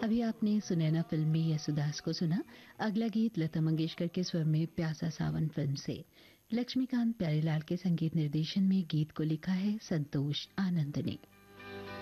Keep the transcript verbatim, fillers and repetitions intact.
अभी आपने सुनैना फिल्म में यशोदास को सुना। अगला गीत लता मंगेशकर के स्वर में प्यासा सावन फिल्म से। लक्ष्मीकांत प्यारेलाल के संगीत निर्देशन में गीत को लिखा है संतोष आनंद ने।